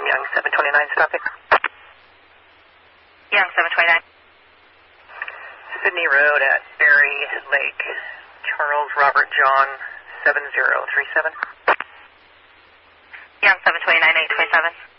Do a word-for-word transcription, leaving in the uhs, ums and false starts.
Young seven twenty-nine, traffic. Young seven twenty-nine. Sydney Road at Berry Lake. Charles Robert John seven zero three seven. Young seven twenty-nine, eight twenty-seven.